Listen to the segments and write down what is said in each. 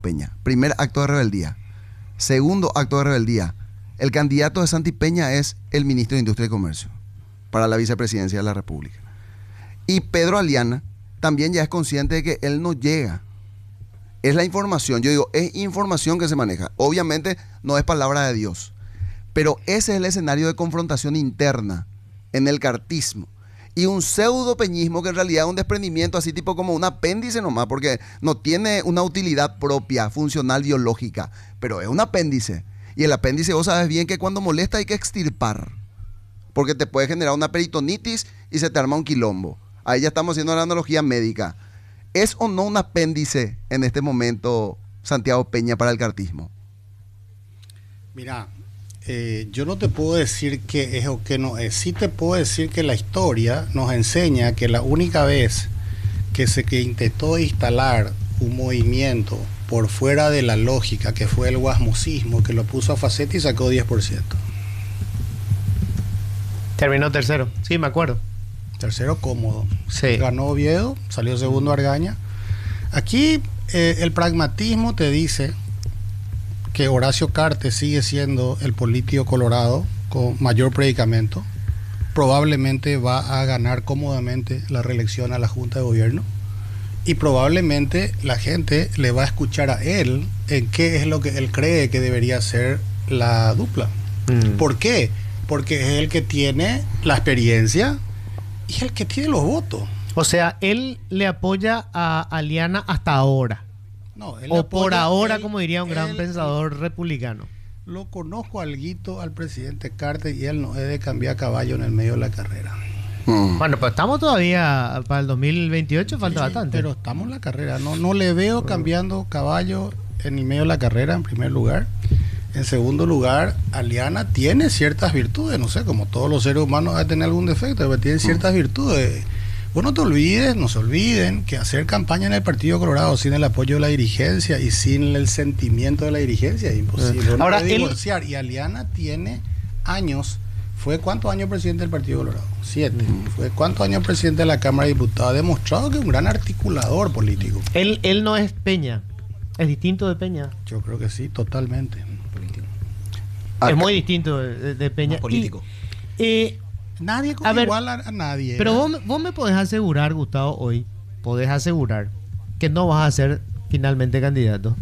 Peña. Primer acto de rebeldía. Segundo acto de rebeldía. El candidato de Santi Peña es el ministro de Industria y Comercio para la vicepresidencia de la República. Y Pedro Aliana también ya es consciente de que él no llega. Es la información, yo digo, es información que se maneja. Obviamente no es palabra de Dios, pero ese es el escenario de confrontación interna en el cartismo. Y un pseudo peñismo que en realidad es un desprendimiento así tipo como un apéndice nomás, porque no tiene una utilidad propia, funcional, biológica, pero es un apéndice. Y el apéndice vos sabes bien que cuando molesta hay que extirpar, porque te puede generar una peritonitis y se te arma un quilombo. Ahí ya estamos haciendo la analogía médica. ¿Es o no un apéndice en este momento Santiago Peña para el cartismo? Mira, yo no te puedo decir que es o que no es. Sí te puedo decir que la historia nos enseña que la única vez que intentó instalar un movimiento por fuera de la lógica, que fue el guasmosismo, que lo puso a Faceta y sacó 10%. Terminó tercero, sí, me acuerdo. Tercero cómodo. Sí. Ganó Oviedo, salió segundo Argaña. Aquí el pragmatismo te dice que Horacio Cartes sigue siendo el político colorado con mayor predicamento. Probablemente va a ganar cómodamente la reelección a la Junta de Gobierno. Y probablemente la gente le va a escuchar a él en qué es lo que él cree que debería ser la dupla. ¿Por qué? Porque es el que tiene la experiencia y es el que tiene los votos. O sea, él le apoya a Aliana hasta ahora. No, él o por ahora, él, como diría un gran pensador republicano. Lo conozco alguito al presidente Cartes y él no es de cambiar caballo en el medio de la carrera. Bueno, pues estamos todavía para el 2028, falta bastante. Pero estamos en la carrera. No le veo cambiando caballo en el medio de la carrera, en primer lugar. En segundo lugar, Aliana tiene ciertas virtudes, no sé, como todos los seres humanos va a tener algún defecto, pero tiene ciertas virtudes. Vos no te olvides, no se olviden que hacer campaña en el Partido Colorado sin el apoyo de la dirigencia y sin el sentimiento de la dirigencia es imposible. Ahora, no divorciar. Y Aliana tiene años. ¿Fue cuántos años presidente del Partido Colorado? 7. ¿Fue cuántos años presidente de la Cámara de Diputados? Ha demostrado que es un gran articulador político. Él no es Peña. Es distinto de Peña. Yo creo que sí, totalmente. Político. Es muy distinto de Peña. Más político. Nadie igual a nadie. Pero vos me podés asegurar, Gustavo, hoy, podés asegurar que no vas a ser finalmente candidato.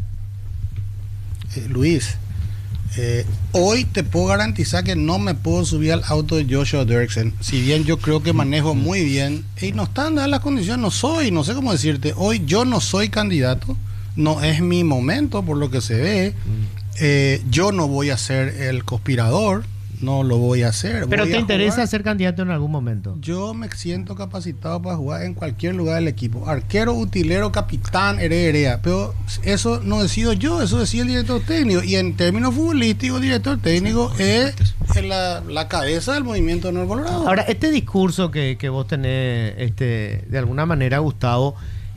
Luis, hoy te puedo garantizar que no me puedo subir al auto de Joshua Dirksen. Si bien yo creo que manejo muy bien, y no están dadas las condiciones, no sé cómo decirte. Hoy yo no soy candidato, no es mi momento por lo que se ve. Yo no voy a ser el conspirador. No lo voy a hacer. ¿Pero te interesa jugar. ser candidato en algún momento? Yo me siento capacitado para jugar en cualquier lugar del equipo. Arquero, utilero, capitán, herea. Pero eso no decido yo, eso decide el director técnico. Y en términos futbolísticos, el director técnico es la cabeza del movimiento Nuevo Colorado. Ahora, este discurso que vos tenés, de alguna manera, Gustavo,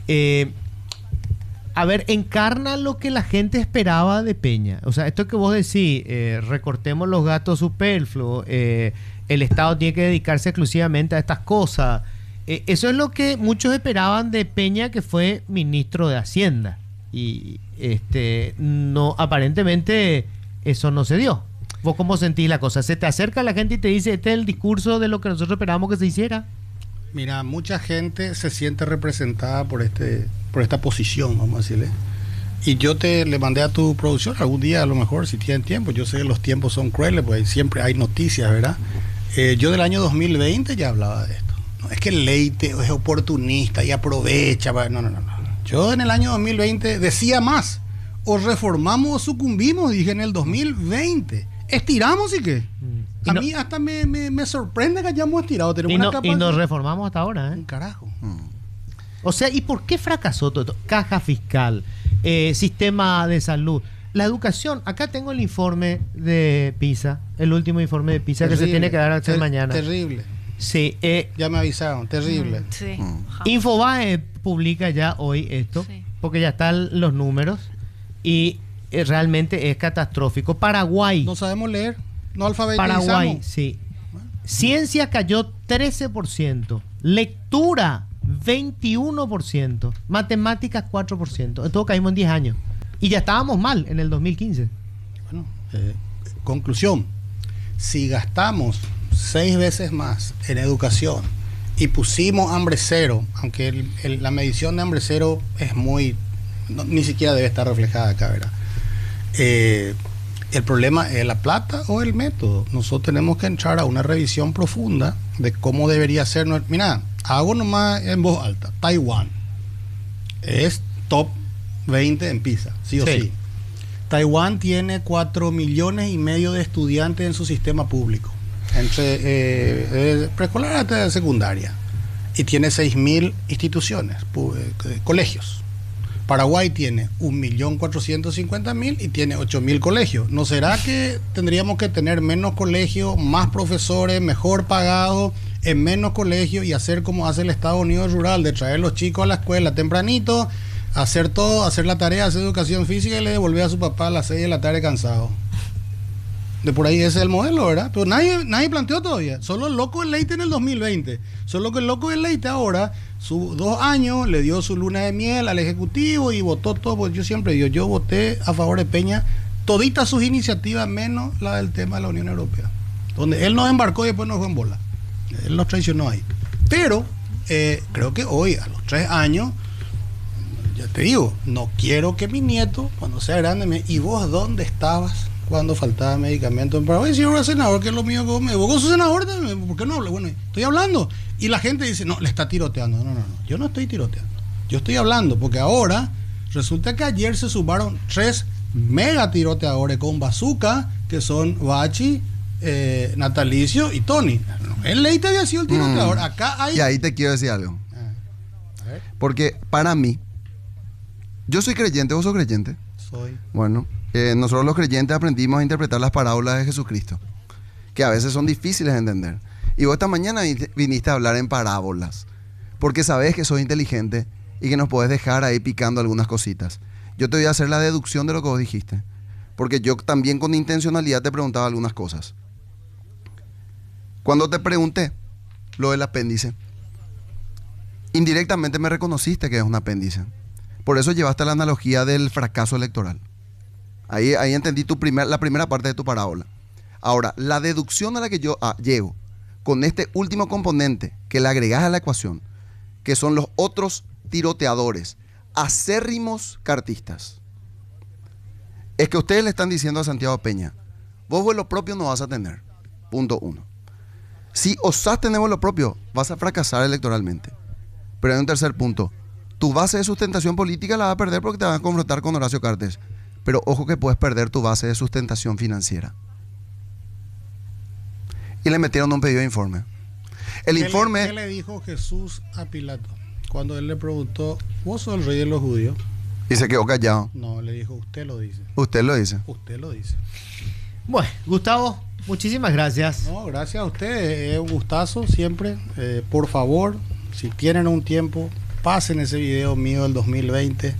a ver, encarna lo que la gente esperaba de Peña. O sea, esto que vos decís, recortemos los gastos superfluos, el Estado tiene que dedicarse exclusivamente a estas cosas. Eso es lo que muchos esperaban de Peña, que fue ministro de Hacienda. Y no, aparentemente eso no se dio. ¿Vos cómo sentís la cosa? ¿Se te acerca la gente y te dice, este es el discurso de lo que nosotros esperábamos que se hiciera? Mira, mucha gente se siente representada por esta posición, vamos a decirle. Y yo le mandé a tu producción algún día, a lo mejor, si tienen tiempo. Yo sé que los tiempos son crueles, pues siempre hay noticias, ¿verdad? Yo del año 2020 ya hablaba de esto. No es que Leite es oportunista y aprovecha. No. Yo en el año 2020 decía más. O reformamos o sucumbimos, dije en el 2020. ¿Estiramos y qué? A mí hasta me sorprende que hayamos estirado. Y nos reformamos hasta ahora, ¿eh? Un carajo. O sea, ¿y por qué fracasó todo esto? Caja fiscal, sistema de salud, la educación. Acá tengo el informe de PISA, el último informe de PISA que se tiene que dar mañana. Terrible. Sí. Ya me avisaron, terrible. Sí. Infobae publica ya hoy esto, porque ya están los números y realmente es catastrófico. Paraguay. No sabemos leer, no alfabetizamos. Paraguay, sí. Ciencia cayó 13%, lectura 21%, matemáticas 4%. En todo caímos en 10 años. Y ya estábamos mal en el 2015. Bueno, conclusión. Si gastamos 6 veces más en educación y pusimos hambre cero, aunque la medición de hambre cero es muy... ni siquiera debe estar reflejada acá, ¿verdad? El problema es la plata o el método. Nosotros tenemos que entrar a una revisión profunda de cómo debería ser. Mira, hago nomás en voz alta. Taiwán es top 20 en PISA, sí o sí. Taiwán tiene 4,5 millones de estudiantes en su sistema público, entre preescolar hasta secundaria, y tiene 6.000 instituciones, colegios. Paraguay tiene 1.450.000 y tiene 8.000 colegios. ¿No será que tendríamos que tener menos colegios, más profesores, mejor pagados, en menos colegios, y hacer como hace el Estados Unidos rural, de traer los chicos a la escuela tempranito, hacer todo, hacer la tarea, hacer educación física y le devolver a su papá a las 6 de la tarde cansado? De por ahí ese es el modelo, ¿verdad? Pero nadie planteó todavía. Solo el loco del Leite en el 2020. Solo que el loco del Leite ahora, sus 2 años, le dio su luna de miel al Ejecutivo y votó todo. Pues yo siempre digo, yo voté a favor de Peña toditas sus iniciativas, menos la del tema de la Unión Europea, donde él nos embarcó y después nos fue en bola. Él nos traicionó ahí. Pero creo que hoy, a los 3 años, ya te digo, no quiero que mi nieto, cuando sea grande, ¿y vos dónde estabas cuando faltaba medicamento en Paraguay? Señor senador, que es lo mío que me evocó su senador, ¿por qué no habla? Bueno, estoy hablando. Y la gente dice, no, le está tiroteando. No, yo no estoy tiroteando. Yo estoy hablando, porque ahora resulta que ayer se sumaron 3 mega tiroteadores con bazooka, que son Bachi, Natalicio y Tony. El Leite había sido el tiroteador. Acá hay... Y ahí te quiero decir algo. A ver. Porque para mí, yo soy creyente, ¿vos sos creyente? Soy. Bueno, nosotros los creyentes aprendimos a interpretar las parábolas de Jesucristo, que a veces son difíciles de entender. Y vos esta mañana viniste a hablar en parábolas, porque sabés que sos inteligente y que nos podés dejar ahí picando algunas cositas. Yo te voy a hacer la deducción de lo que vos dijiste, porque yo también con intencionalidad te preguntaba algunas cosas. Cuando te pregunté lo del apéndice, indirectamente me reconociste que es un apéndice. Por eso llevaste la analogía del fracaso electoral. Ahí entendí la primera parte de tu parábola. Ahora, la deducción a la que yo llego con este último componente que le agregás a la ecuación, que son los otros tiroteadores, acérrimos cartistas, es que ustedes le están diciendo a Santiago Peña, vos vuelo propio no vas a tener. Punto 1. Si osás tener vuelo propio, vas a fracasar electoralmente. Pero hay un tercer punto. Tu base de sustentación política la vas a perder porque te vas a confrontar con Horacio Cartes. Pero ojo que puedes perder tu base de sustentación financiera. Y le metieron un pedido de informe. El informe... ¿Qué le dijo Jesús a Pilato cuando él le preguntó, vos sos el rey de los judíos? Y se quedó callado. No, le dijo, usted lo dice. Usted lo dice. Usted lo dice. Bueno, Gustavo, muchísimas gracias. No, gracias a usted. Es un gustazo siempre. Por favor, si tienen un tiempo, pasen ese video mío del 2020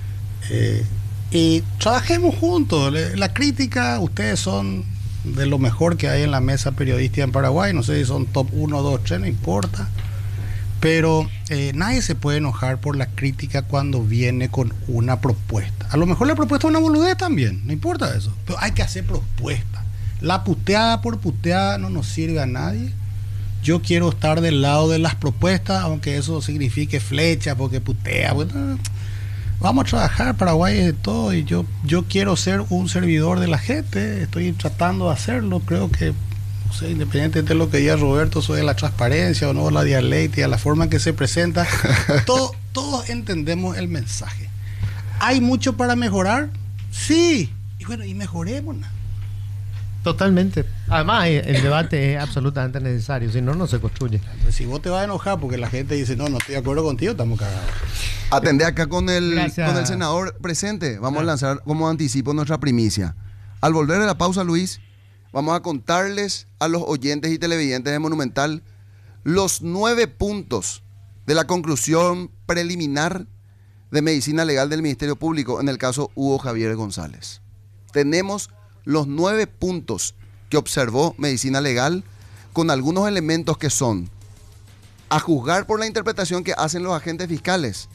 y trabajemos juntos. La crítica, ustedes son de lo mejor que hay en la mesa periodística en Paraguay. No sé si son top 1, 2, 3, no importa. Pero nadie se puede enojar por la crítica cuando viene con una propuesta. A lo mejor la propuesta es una boludez también, no importa eso. Pero hay que hacer propuestas. La puteada por puteada no nos sirve a nadie. Yo quiero estar del lado de las propuestas, aunque eso signifique flecha, porque putea. Bueno, vamos a trabajar, Paraguay es de todo, y yo quiero ser un servidor de la gente. Estoy tratando de hacerlo. Creo que, no sé, independientemente de lo que diga Roberto sobre la transparencia o no, la dialéctica, la forma en que se presenta, todos entendemos el mensaje. ¿Hay mucho para mejorar? Sí. Y bueno, y mejorémonos. Totalmente. Además, el debate es absolutamente necesario, si no, no se construye. Entonces, si vos te vas a enojar porque la gente dice, no estoy de acuerdo contigo, estamos cagados. Atendé acá con el senador presente. Vamos a lanzar como anticipo nuestra primicia. Al volver de la pausa, Luis, vamos a contarles a los oyentes y televidentes de Monumental los 9 puntos de la conclusión preliminar de medicina legal del Ministerio Público en el caso Hugo Javier González. Tenemos los 9 puntos que observó medicina legal con algunos elementos que son, a juzgar por la interpretación que hacen los agentes fiscales,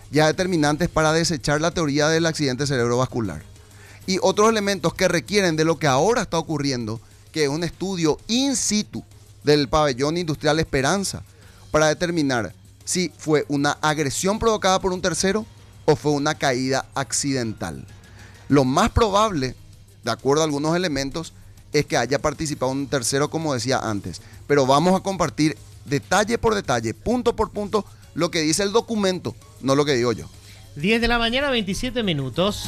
ya determinantes para desechar la teoría del accidente cerebrovascular. Y otros elementos que requieren de lo que ahora está ocurriendo, que es un estudio in situ del pabellón industrial Esperanza, para determinar si fue una agresión provocada por un tercero o fue una caída accidental. Lo más probable, de acuerdo a algunos elementos, es que haya participado un tercero, como decía antes. Pero vamos a compartir detalle por detalle, punto por punto, lo que dice el documento, no lo que digo yo. 10 de la mañana, 27 minutos.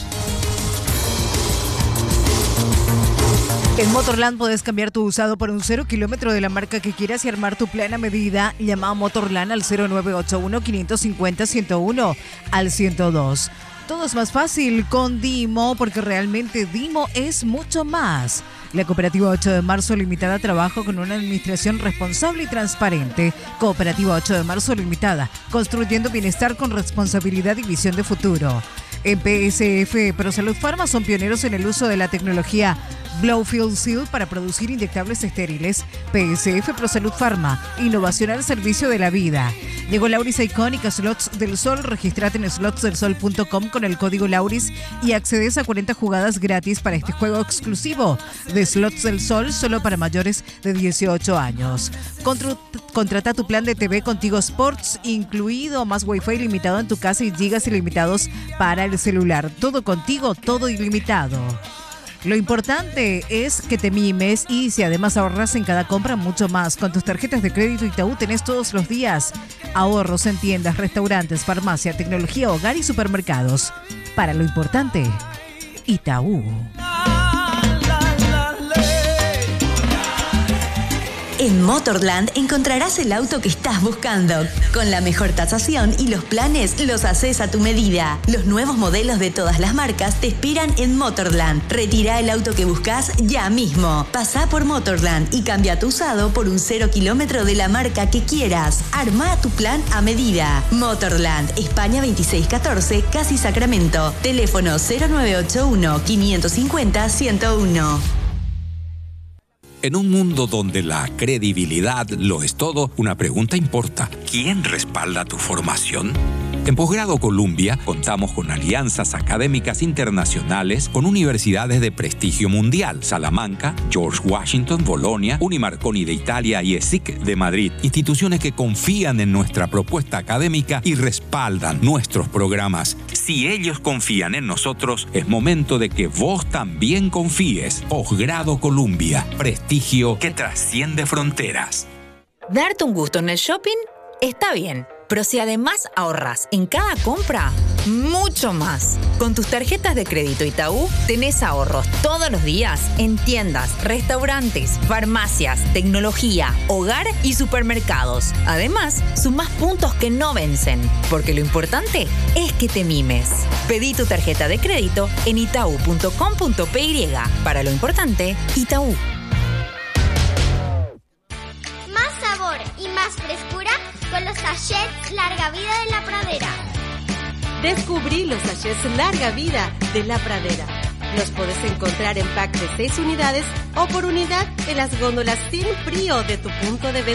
En Motorland podés cambiar tu usado por un 0 kilómetro de la marca que quieras y armar tu plan a medida. Llama a Motorland al 0981-550-101 al 102. Todo es más fácil con Dimo, porque realmente Dimo es mucho más. La Cooperativa 8 de Marzo Limitada trabaja con una administración responsable y transparente. Cooperativa 8 de Marzo Limitada, construyendo bienestar con responsabilidad y visión de futuro. En PSF ProSalud Pharma son pioneros en el uso de la tecnología Blowfield Seal para producir inyectables estériles. PSF ProSalud Pharma, innovación al servicio de la vida. Llegó Lauris Icónica Slots del Sol. Registrate en slotsdelsol.com con el código Lauris y accedes a 40 jugadas gratis para este juego exclusivo de Slots del Sol, solo para mayores de 18 años. Contrata tu plan de TV Contigo Sports, incluido más Wi-Fi ilimitado en tu casa y gigas ilimitados para el celular. Todo contigo, todo ilimitado. Lo importante es que te mimes y si además ahorras en cada compra, mucho más. Con tus tarjetas de crédito Itaú tenés todos los días ahorros en tiendas, restaurantes, farmacia, tecnología, hogar y supermercados. Para lo importante, Itaú. En Motorland encontrarás el auto que estás buscando. Con la mejor tasación y los planes los haces a tu medida. Los nuevos modelos de todas las marcas te esperan en Motorland. Retira el auto que buscas ya mismo. Pasá por Motorland y cambia tu usado por un 0 kilómetro de la marca que quieras. Armá tu plan a medida. Motorland, España 2614, Casi Sacramento. Teléfono 0981-550-101. En un mundo donde la credibilidad lo es todo, una pregunta importa. ¿Quién respalda tu formación? En Posgrado Columbia contamos con alianzas académicas internacionales con universidades de prestigio mundial: Salamanca, George Washington, Bolonia, Unimarconi de Italia y ESIC de Madrid. Instituciones que confían en nuestra propuesta académica y respaldan nuestros programas. Si ellos confían en nosotros, es momento de que vos también confíes. Posgrado Columbia, prestigio que trasciende fronteras. Darte un gusto en el shopping está bien, pero si además ahorras en cada compra, mucho más. Con tus tarjetas de crédito Itaú tenés ahorros todos los días en tiendas, restaurantes, farmacias, tecnología, hogar y supermercados. Además, sumás puntos que no vencen, porque lo importante es que te mimes. Pedí tu tarjeta de crédito en itau.com.py. Para lo importante, Itaú. Más sabor y más frescura con los sachets Larga Vida de La Pradera. Descubrí los sachets Larga Vida de La Pradera. Los podés encontrar en pack de 6 unidades o por unidad en las góndolas sin frío de tu punto de venta.